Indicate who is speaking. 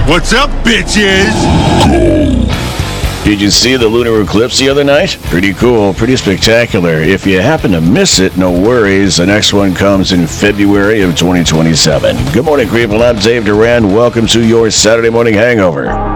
Speaker 1: What's up, bitches?
Speaker 2: Did you see the lunar eclipse the other night? Pretty cool, pretty spectacular. If you happen to miss it, no worries. The next one comes in February of 2027. Good morning, people. I'm Dave Duran. Welcome to your Saturday morning hangover.